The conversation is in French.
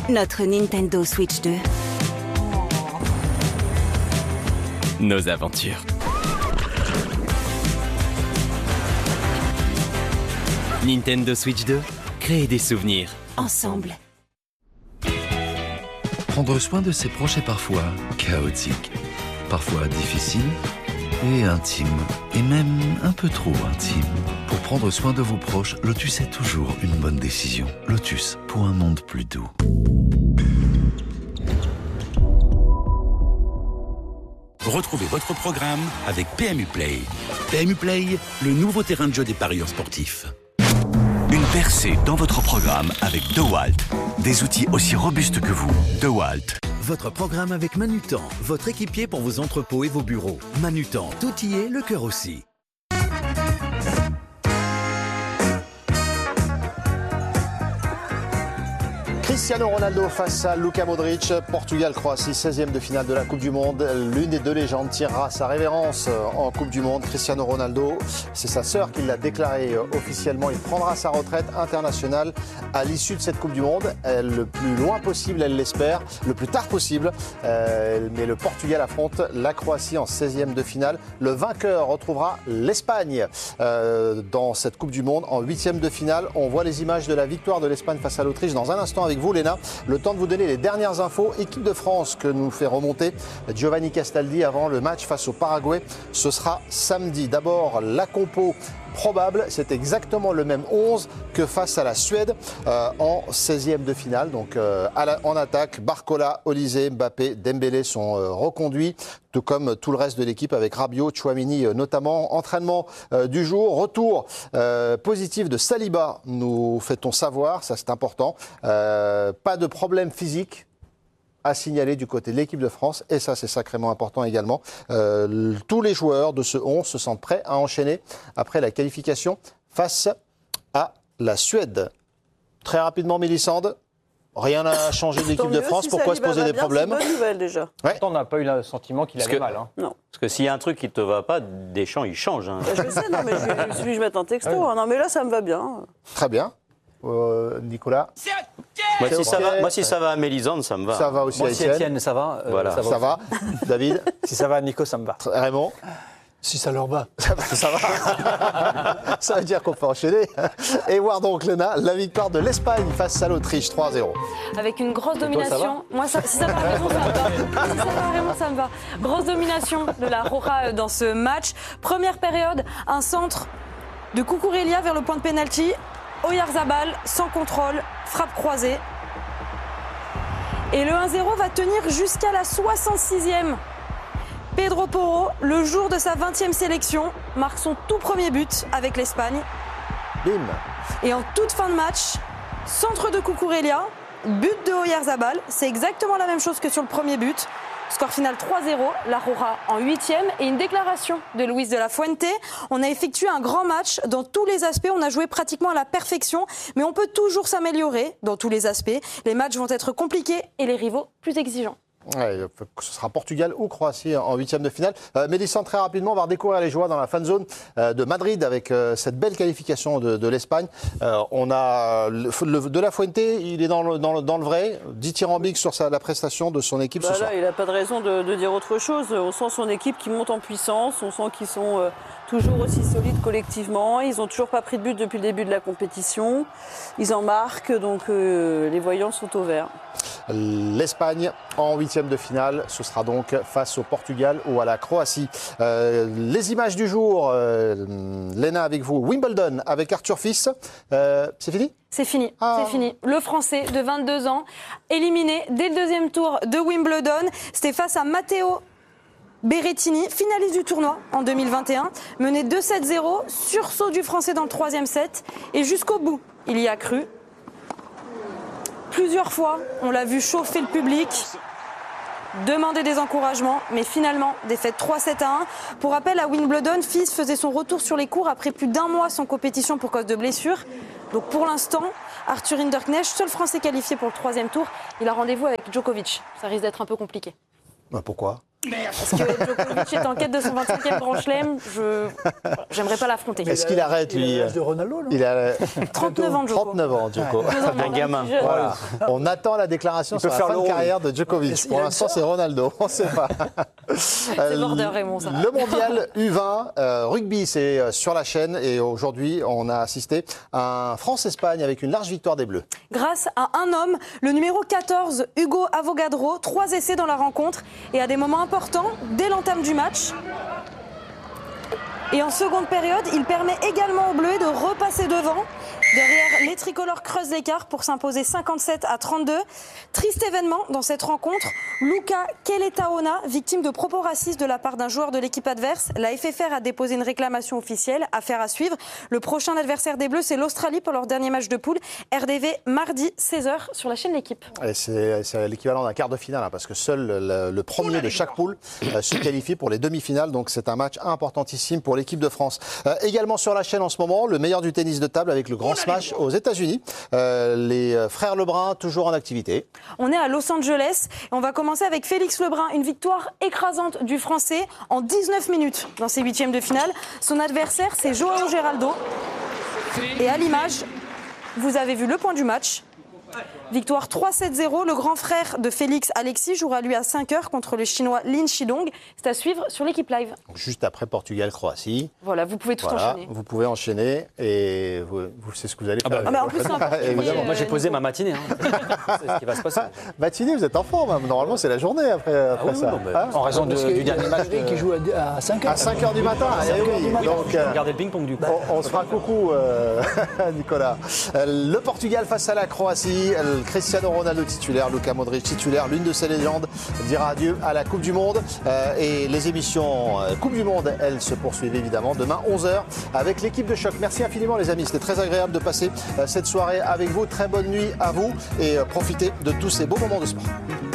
Notre Nintendo Switch 2. Nos aventures. Nintendo Switch 2, créer des souvenirs. Ensemble. Prendre soin de ses proches est parfois chaotique, parfois difficile et intime, et même un peu trop intime. Pour prendre soin de vos proches, Lotus est toujours une bonne décision. Lotus, pour un monde plus doux. Retrouvez votre programme avec PMU Play. PMU Play, le nouveau terrain de jeu des parieurs sportifs. Une percée dans votre programme avec DeWalt. Des outils aussi robustes que vous. DeWalt. Votre programme avec Manutan, votre équipier pour vos entrepôts et vos bureaux. Manutan, tout y est, le cœur aussi. Cristiano Ronaldo face à Luka Modric, Portugal-Croatie, 16e de finale de la Coupe du Monde. L'une des deux légendes tirera sa révérence en Coupe du Monde. Cristiano Ronaldo, c'est sa sœur qui l'a déclaré officiellement. Il prendra sa retraite internationale à l'issue de cette Coupe du Monde. Le plus loin possible, elle l'espère, le plus tard possible. Mais le Portugal affronte la Croatie en 16e de finale. Le vainqueur retrouvera l'Espagne dans cette Coupe du Monde en 8e de finale. On voit les images de la victoire de l'Espagne face à l'Autriche dans un instant avec vous, Léna. Le temps de vous donner les dernières infos. Équipe de France que nous fait remonter Giovanni Castaldi avant le match face au Paraguay. Ce sera samedi. D'abord, la compo probable, c'est exactement le même 11 que face à la Suède en 16e de finale. Donc en attaque, Barcola, Olise, Mbappé, Dembélé sont reconduits, tout comme tout le reste de l'équipe avec Rabiot, Tchouaméni notamment. Entraînement du jour, retour positif de Saliba, nous fait-on savoir, ça c'est important. Pas de problème physique à signaler du côté de l'équipe de France, et ça c'est sacrément important également. Tous les joueurs de ce 11 se sentent prêts à enchaîner après la qualification face à la Suède. Très rapidement, Mélissande, rien n'a changé de l'équipe de France, si pourquoi se poser des problèmes? C'est une bonne nouvelle déjà. Ouais. On n'a pas eu le sentiment qu'il avait mal. Hein. Non. Parce que s'il y a un truc qui ne te va pas, Deschamps, il change. Hein. Je sais, non, mais je mette un texto. Ouais. Non, mais là, ça me va bien. Très bien. Nicolas? Moi, si ça va à Mélisande, ça me va. Ça va aussi Moi, à si Étienne. Étienne, ça va. Voilà. Ça va. David? Si ça va à Nico, ça me va. Raymond? Si ça leur va. Ça va. Ça veut dire qu'on peut enchaîner. Et voir donc, Léna, la victoire de l'Espagne face à l'Autriche, 3-0. Avec une grosse domination. Moi, si ça va vraiment, ça me va. Si ça va vraiment, ça me va. Grosse domination de la Roja dans ce match. Première période, un centre de Cucurella vers le point de pénalty. Oyarzabal, sans contrôle, frappe croisée. Et le 1-0 va tenir jusqu'à la 66e. Pedro Porro, le jour de sa 20e sélection, marque son tout premier but avec l'Espagne. Bim. Et en toute fin de match, centre de Cucurella, but de Oyarzabal. C'est exactement la même chose que sur le premier but. Score final 3-0, la Roja en 8e et une déclaration de Luis de la Fuente. On a effectué un grand match dans tous les aspects, on a joué pratiquement à la perfection, mais on peut toujours s'améliorer dans tous les aspects. Les matchs vont être compliqués et les rivaux plus exigeants. Ouais, ce sera Portugal ou Croatie en 8e de finale. Mélissande, très rapidement, on va redécouvrir les joies dans la fan zone de Madrid avec cette belle qualification de l'Espagne. On a de la Fuente, il est dans le vrai, dithyrambique sur la prestation de son équipe ce soir. Il n'a pas de raison de dire autre chose. On sent son équipe qui monte en puissance, on sent qu'ils sont toujours aussi solides collectivement. Ils n'ont toujours pas pris de but depuis le début de la compétition. Ils en marquent, donc les voyants sont au vert. L'Espagne en 8e de finale, ce sera donc face au Portugal ou à la Croatie. Les images du jour, Léna avec vous, Wimbledon avec Arthur Fils, c'est fini ? C'est fini, c'est fini. Le Français de 22 ans, éliminé dès le deuxième tour de Wimbledon. C'était face à Matteo Berrettini, finaliste du tournoi en 2021, mené 2-7-0, sursaut du Français dans le troisième set, et jusqu'au bout, il y a cru. Plusieurs fois, on l'a vu chauffer le public, demander des encouragements, mais finalement, défaite 3-7-1. Pour rappel, à Wimbledon, Fils faisait son retour sur les courts après plus d'1 mois sans compétition pour cause de blessure. Donc pour l'instant, Arthur Hinderknecht, seul Français qualifié pour le troisième tour, il a rendez-vous avec Djokovic. Ça risque d'être un peu compliqué. Pourquoi ? Parce que Djokovic est en quête de son 25e Grand Chelem. J'aimerais pas l'affronter. Est-ce qu'il arrête, lui? Il a l'âge de Ronaldo, là. Il a 39 ans, Djoko. 39 ans, Djoko. Un gamin. Voilà. On attend la déclaration sur la fin de carrière de Djokovic. Pour l'instant, c'est Ronaldo. On ne sait pas. C'est border, Raymond, ça. Le mondial U20 rugby, c'est sur la chaîne. Et aujourd'hui, on a assisté à un France-Espagne avec une large victoire des Bleus. Grâce à un homme, le numéro 14, Hugo Avogadro, 3 essais dans la rencontre et à des moments importants dès l'entame du match. Et en seconde période, il permet également aux Bleus de repasser devant. Derrière, les tricolores creusent l'écart pour s'imposer 57-32. Triste événement dans cette rencontre. Luca Keletaona, victime de propos racistes de la part d'un joueur de l'équipe adverse. La FFR a déposé une réclamation officielle, affaire à suivre. Le prochain adversaire des Bleus, c'est l'Australie pour leur dernier match de poule. RDV, mardi, 16h, sur la chaîne L'Équipe. C'est l'équivalent d'un quart de finale, hein, parce que seul le premier de chaque poule se qualifie pour les demi-finales. Donc c'est un match importantissime pour l'équipe de France. Également sur la chaîne en ce moment, le meilleur du tennis de table avec le grand smash aux États-Unis. Les frères Lebrun toujours en activité. On est à Los Angeles et on va commencer avec Félix Lebrun. Une victoire écrasante du Français en 19 minutes dans ses huitièmes de finale. Son adversaire, c'est Joao Geraldo. Et à l'image, vous avez vu le point du match. Victoire 3-7-0. Le grand frère de Félix, Alexis, jouera lui à 5h contre le Chinois Lin Shidong. C'est à suivre sur l'Équipe Live. Juste après Portugal-Croatie. Voilà, vous pouvez tout enchaîner. Vous pouvez enchaîner et vous c'est ce que vous allez faire. En plus, moi, j'ai posé ma matinée. C'est ce qui va se passer. Matinée, vous êtes en forme. Normalement, c'est la journée après ça. En raison du dernier match. Qui joue à 5h. À 5h du matin. Donc, regardez le ping-pong du coup. On se fera coucou, Nicolas. Le Portugal face à la Croatie. Cristiano Ronaldo titulaire, Luka Modric titulaire, l'une de ces légendes dira adieu à la Coupe du Monde. Et les émissions Coupe du Monde, elles se poursuivent évidemment demain 11h avec l'équipe de Choc. Merci infiniment les amis, c'était très agréable de passer cette soirée avec vous. Très bonne nuit à vous et profitez de tous ces beaux moments de sport.